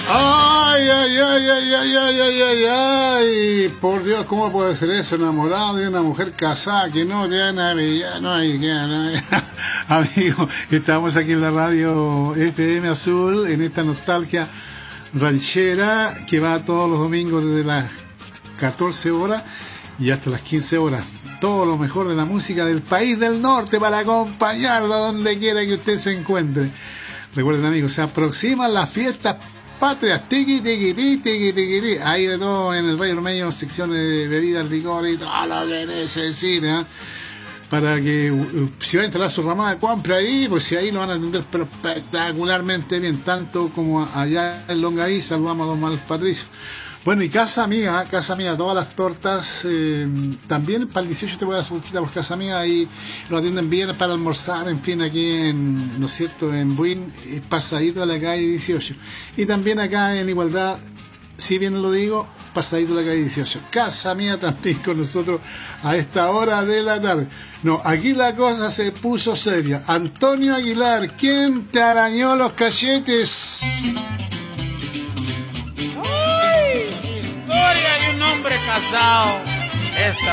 Ay, ay, ay, ay, ay, ay, ay, ay, ay. Por Dios, ¿cómo puede ser eso? Enamorado de una mujer casada que no tiene, ya no hay, ya no hay. Amigo, estamos aquí en la radio FM Azul, en esta nostalgia ranchera que va todos los domingos desde las 14 horas y hasta las 15 horas. Todo lo mejor de la música del país del norte para acompañarlo donde quiera que usted se encuentre. Recuerden, amigos, se aproximan las fiestas patrias, tiqui, tiqui, tiqui, tiqui, tiqui. Hay de todo en el Rey Ormeño, secciones de bebidas, licor y todo lo que necesita, ¿eh? Para que si va a instalar su ramada, compre ahí, pues si ahí lo van a atender pero espectacularmente bien, tanto como allá en Longaví. Saludamos a don Manuel Patricio. Bueno, y Casa Amiga, todas las tortas, también para el 18 te voy a dar su bolsita por Casa Amiga, ahí lo atienden bien para almorzar, en fin, aquí en, ¿no es cierto?, en Buin, pasadito a la calle 18. Y también acá en Igualdad, si bien lo digo, pasadito a la calle 18. Casa Amiga también con nosotros a esta hora de la tarde. No, aquí la cosa se puso seria. Antonio Aguilar, ¿quién te arañó los cachetes? Historia de un hombre casado. Esta